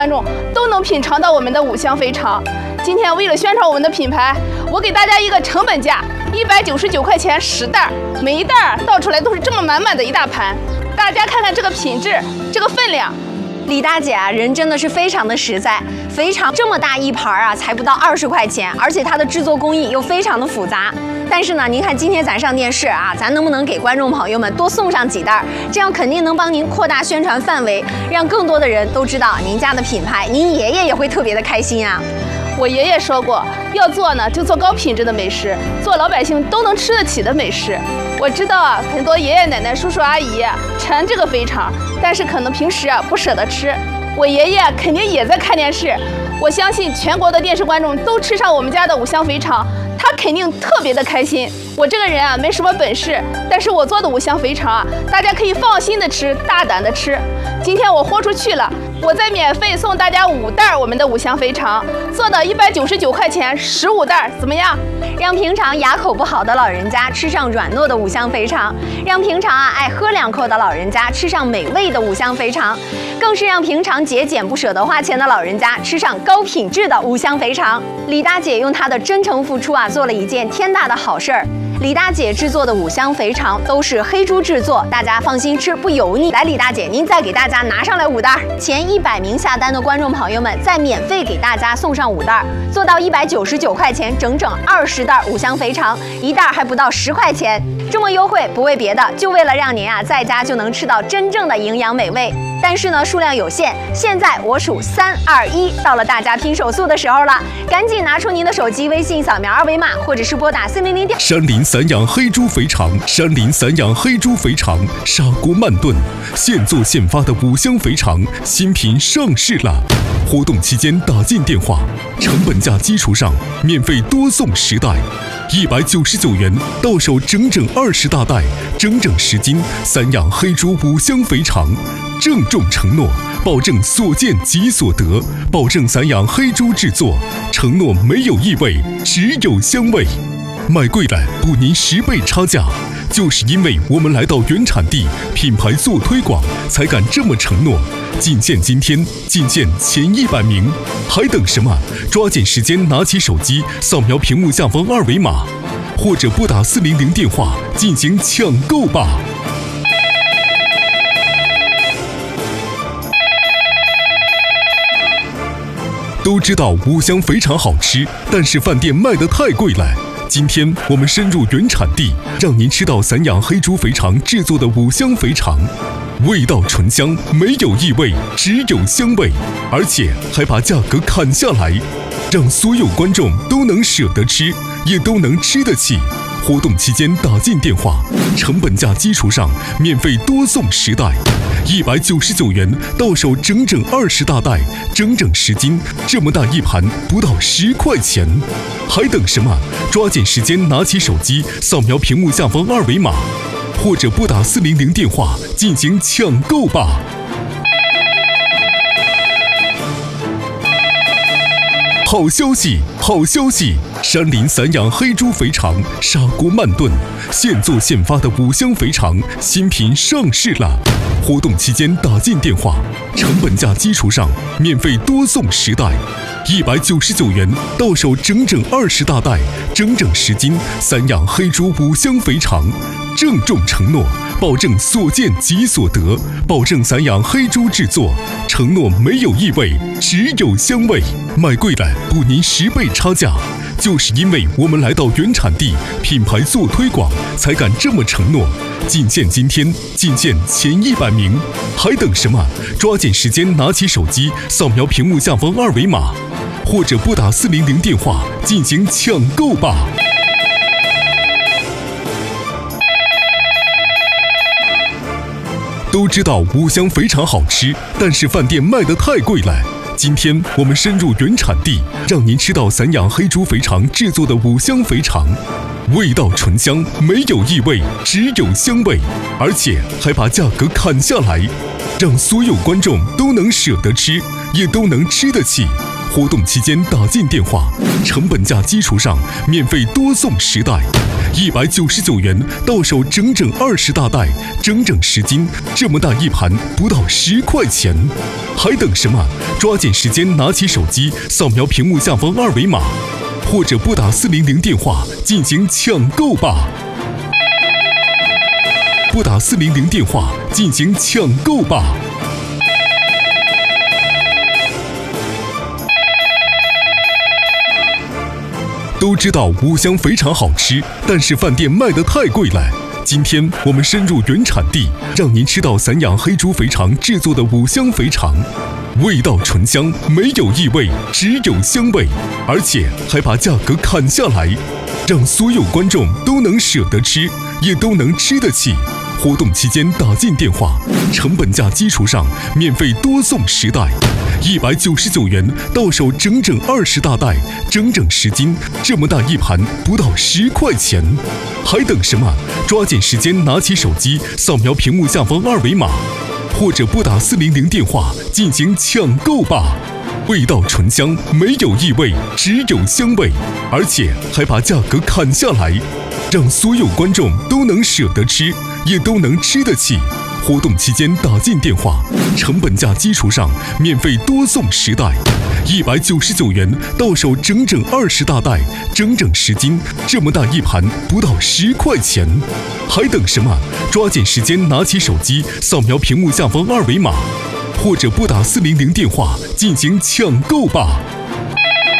观众都能品尝到我们的五香肥肠。今天为了宣传我们的品牌，我给大家一个成本价199块钱10袋，每一袋倒出来都是这么满满的一大盘。大家看看这个品质，这个分量。 李大姐啊，人真的是非常的实在，肥肠这么大一盘啊，才不到20块钱，而且它的制作工艺又非常的复杂。但是呢，您看今天咱上电视啊，咱能不能给观众朋友们多送上几袋？这样肯定能帮您扩大宣传范围，让更多的人都知道您家的品牌，您爷爷也会特别的开心啊。 我爷爷说过，要做呢就做高品质的美食，做老百姓都能吃得起的美食。我知道啊，很多爷爷奶奶、叔叔阿姨馋这个肥肠，但是可能平时不舍得吃。我爷爷肯定也在看电视，我相信全国的电视观众都吃上我们家的五香肥肠，他肯定特别的开心。我这个人没什么本事，但是我做的五香肥肠大家可以放心的吃，大胆的吃。今天我豁出去了，我再免费送大家5袋我们的五香肥肠，做的199块钱15袋，怎么样？ 让平常牙口不好的老人家吃上软糯的五香肥肠，让平常爱喝2口的老人家吃上美味的五香肥肠，更是让平常节俭不舍得花钱的老人家吃上高品质的五香肥肠。李大姐用她的真诚付出做了一件天大的好事儿。李大姐制作的五香肥肠都是黑猪制作，大家放心吃，不油腻。来，李大姐，您再给大家拿上来5袋，前100名下单的观众朋友们再免费给大家送上5袋，做到199块钱，整整20袋五香肥肠，一袋还不到10块钱。这么优惠不为别的，就为了让您在家就能吃到真正的营养美味。但是呢，数量有限，现在我数3、2、1，到了大家拼手速的时候了，赶紧拿出您的手机，微信扫描2维码，或者是拨打400。 山林散养黑猪肥肠，山林散养黑猪肥肠，砂锅慢炖，现做现发的五香肥肠新品上市了。活动期间打进电话，成本价基础上免费多送10袋，199元到手整整20大袋，整整10斤散养黑猪五香肥肠。郑重承诺，保证所见即所得，保证散养黑猪制作，承诺没有异味，只有香味。买贵了补您10倍差价，就是因为我们来到原产地，品牌做推广，才敢这么承诺。仅限今天，仅限前100名，还等什么？抓紧时间拿起手机，扫描屏幕下方2维码，或者拨打400电话进行抢购吧。都知道五香肥肠好吃，但是饭店卖得太贵了。今天我们深入原产地，让您吃到散养黑猪肥肠制作的五香肥肠，味道醇香，没有异味，只有香味，而且还把价格砍下来，让所有观众都能舍得吃，也都能吃得起。活动期间打进电话，成本价基础上免费多送10袋，199元到手整整20大袋，整整10斤，这么大一盘不到10块钱，还等什么？抓紧时间拿起手机，扫描屏幕下方2维码，或者拨打400电话进行抢购吧。好消息，好消息！山林散养黑猪肥肠，砂锅慢炖，现做现发的五香肥肠新品上市了。活动期间打进电话，成本价基础上免费多送10袋，199元到手整整20大袋，整整10斤散养黑猪五香肥肠。郑重承诺，保证所见即所得，保证散养黑猪制作，承诺没有异味，只有香味。买贵了补您10倍差价，就是因为我们来到原产地，品牌做推广，才敢这么承诺。仅限今天，仅限前100名，还等什么？抓紧时间拿起手机，扫描屏幕下方2维码，或者拨打400电话进行抢购吧。都知道五香肥肠好吃，但是饭店卖得太贵了。今天我们深入原产地，让您吃到散养黑猪肥肠制作的五香肥肠，味道醇香，没有异味，只有香味，而且还把价格砍下来，让所有观众都能舍得吃，也都能吃得起。 活动期间打进电话，成本价基础上免费多送10袋，199元到手整整20大袋，整整10斤，这么大一盘不到10块钱，还等什么？抓紧时间拿起手机，扫描屏幕下方2维码，或者拨打400电话进行抢购吧！拨打400电话进行抢购吧！都知道五香肥肠好吃，但是饭店卖得太贵了。今天我们深入原产地，让您吃到散养黑猪肥肠制作的五香肥肠，味道醇香，没有异味，只有香味，而且还把价格砍下来，让所有观众都能舍得吃，也都能吃得起。活动期间打进电话，成本价基础上免费多送10袋，199元到手整整20大袋，整整10斤，这么大一盘不到10块钱，还等什么？抓紧时间拿起手机，扫描屏幕下方2维码，或者拨打400电话进行抢购吧！味道醇香，没有异味，只有香味，而且还把价格砍下来，让所有观众都能舍得吃，也都能吃得起。活动期间打进电话，成本价基础上免费多送10袋，199元到手整整20大袋，整整10斤，这么大一盘不到10块钱，还等什么？抓紧时间拿起手机，扫描屏幕下方2维码，或者拨打400电话进行抢购吧！